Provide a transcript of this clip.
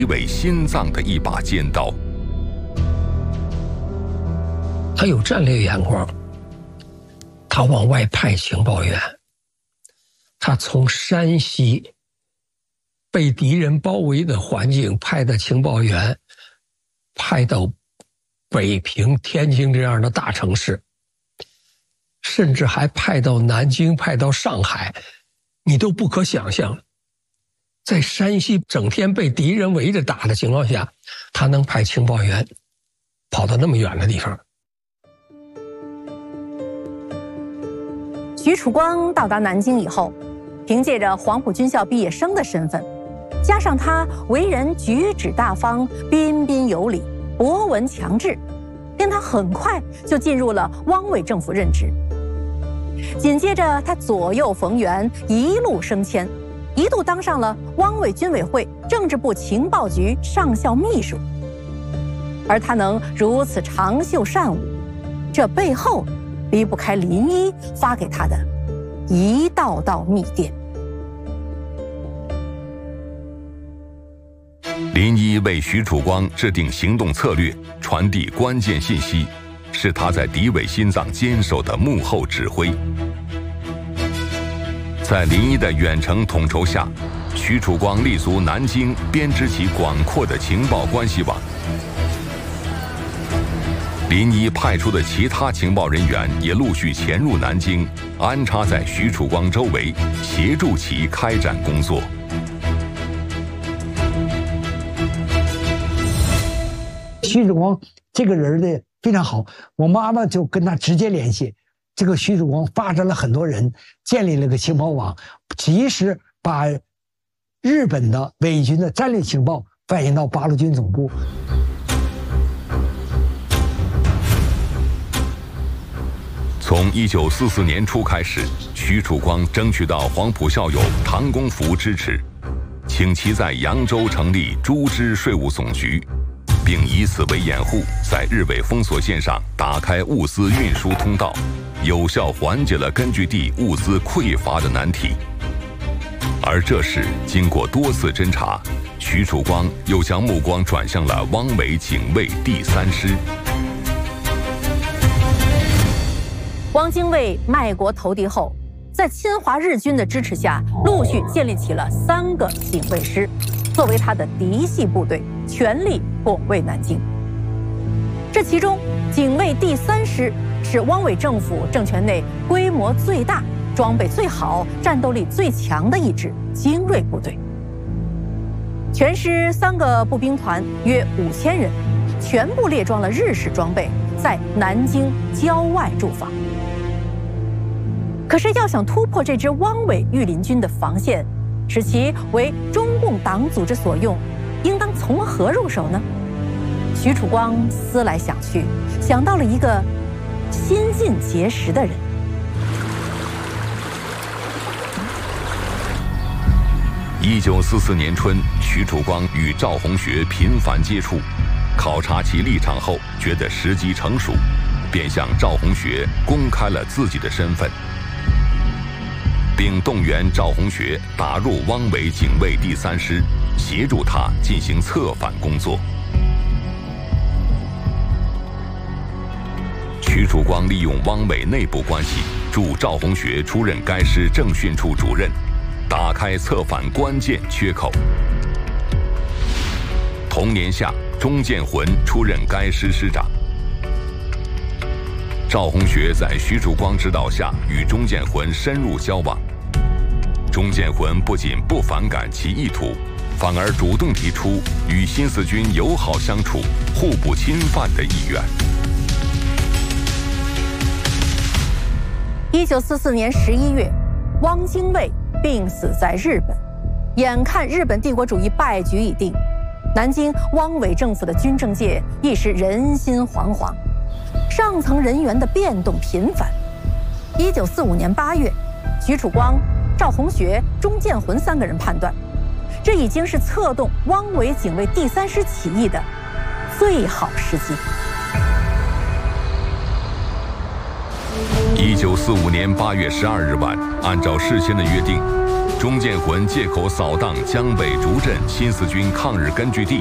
为心脏的一把尖刀。 他有战略眼光，他往外派情报员，他从山西被敌人包围的环境派的情报员，派到北平、天津这样的大城市，甚至还派到南京、派到上海，你都不可想象。在山西整天被敌人围着打的情况下，他能派情报员跑到那么远的地方。 许楚光到达南京以后，凭借着黄埔军校毕业生的身份，加上他为人举止大方、彬彬有礼、博闻强志，令他很快就进入了汪伪政府任职。紧接着，他左右逢源，一路升迁，一度当上了汪伪军委会政治部情报局上校秘书。而他能如此长袖善舞，这背后离不开林一发给他的一道道密电。 林一为许楚光制定行动策略，传递关键信息，是他在敌伪心脏坚守的幕后指挥。在林一的远程统筹下，许楚光立足南京，编织起广阔的情报关系网。林一派出的其他情报人员也陆续潜入南京，安插在许楚光周围，协助其开展工作。 许楚光这个人呢非常好，我妈妈就跟他直接联系。这个许楚光发展了很多人，建立了个情报网，及时把日本的伪军的战略情报反映到八路军总部。 从1944年初开始，许楚光争取到黄埔校友唐公福支持，请其在扬州成立株织税务总局，并以此为掩护，在日伪封锁线上打开物资运输通道，有效缓解了根据地物资匮乏的难题。而这时，经过多次侦查，许楚光又将目光转向了汪伪警卫第3师。 汪精卫卖国投敌后，在侵华日军的支持下，陆续建立起了3个警卫师，作为他的嫡系部队，全力拱卫南京。这其中，警卫第3师是汪伪政府政权内规模最大、装备最好、战斗力最强的一支精锐部队。全师3个步兵团约5000人，全部列装了日式装备，在南京郊外驻防。可是要想突破这支汪伪御林军的防线，使其为中共党组织所用，应当从何入手呢？许楚光思来想去，想到了一个新近结识的人。 1944年春，许楚光与赵红学频繁接触，考察其立场后，觉得时机成熟，便向赵红学公开了自己的身份，并动员赵红学打入汪伪警卫第3师，协助他进行策反工作。许楚光利用汪伪内部关系，助赵红学出任该师政训处主任，打开策反关键缺口。同年夏，钟建魂出任该师师长。赵红学在许楚光指导下与钟建魂深入交往。钟建魂不仅不反感其意图，反而主动提出与新四军友好相处、互不侵犯的意愿。 1944年11月，汪精卫病死在日本，眼看日本帝国主义败局已定，南京汪伪政府的军政界一时人心惶惶，上层人员的变动频繁。1945年8月，许楚光、赵红学、钟建魂3个人判断，这已经是策动汪伪警卫第3师起义的最好时机。 1945年8月12日晚，按照事先的约定，钟建魂借口扫荡江北竹镇新四军抗日根据地。